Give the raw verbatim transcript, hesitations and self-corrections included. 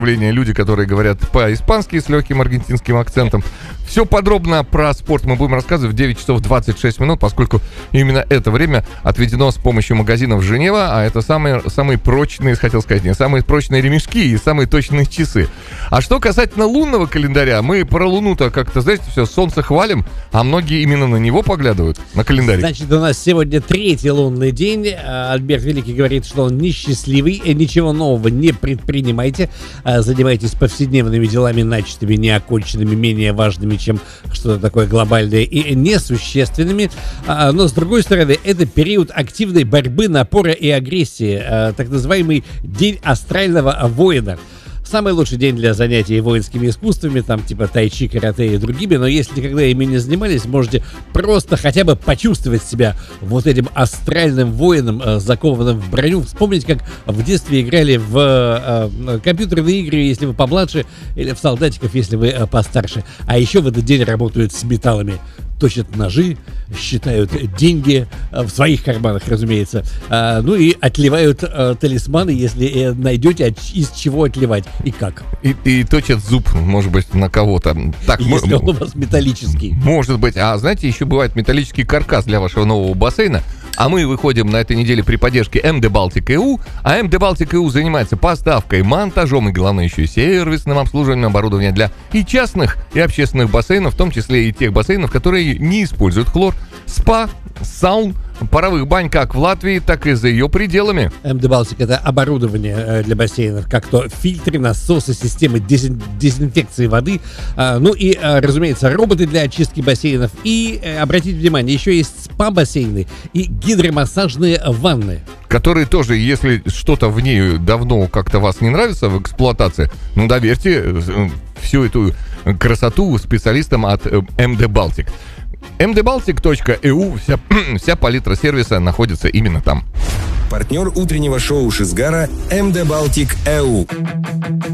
люди, которые говорят по-испански с легким аргентинским акцентом. Все подробно про спорт мы будем рассказывать в девять часов двадцать шесть минут, поскольку именно это время отведено с помощью магазинов Женева, а это самые, самые прочные, хотел сказать, не самые прочные ремешки и самые точные часы. А что касательно лунного календаря, мы про Луну-то как-то, знаете, все, солнце хвалим, а многие именно на него поглядывают, на календарь. Значит, у нас сегодня третий лунный день. Альберт Великий говорит, что он несчастливый, ничего нового не предпринимайте. Занимайтесь повседневными делами, начатыми, неоконченными, менее важными, чем что-то такое глобальное и несущественными. Но, с другой стороны, это период активной борьбы, напора и агрессии. Так называемый День астрального воина. Самый лучший день для занятий воинскими искусствами, там типа тайчи, карате и другими, но если никогда ими не занимались, можете просто хотя бы почувствовать себя вот этим астральным воином, э, закованным в броню. Вспомнить, как в детстве играли в э, компьютерные игры, если вы помладше, или в солдатиков, если вы э, постарше. А еще в этот день работают с металлами. Точат ножи, считают деньги в своих карманах, разумеется. А, ну и отливают а, талисманы, если найдете, из чего отливать и как. И, и точат зуб, может быть, на кого-то. Так, если он у вас металлический. Может быть. А знаете, еще бывает металлический каркас для вашего нового бассейна. А мы выходим на этой неделе при поддержке эм дэ Baltic и ю. А эм дэ Baltic и ю занимается поставкой, монтажом и, главное, еще и сервисным обслуживанием оборудования для и частных, и общественных бассейнов, в том числе и тех бассейнов, которые не используют хлор, спа, саун, паровых бань как в Латвии, так и за ее пределами. эм дэ Baltic — это оборудование для бассейнов, как то фильтры, насосы, системы дезин- дезинфекции воды, а, ну и, а, разумеется, роботы для очистки бассейнов. И, обратите внимание, еще есть спа-бассейны и гидромассажные ванны, которые тоже, если что-то в ней давно как-то вас не нравится в эксплуатации, ну, доверьте всю эту красоту специалистам от эм дэ Baltic. эм дэ Baltic точка и ю, вся, вся палитра сервиса находится именно там. Партнер утреннего шоу Шизгара эм дэ Baltic и ю.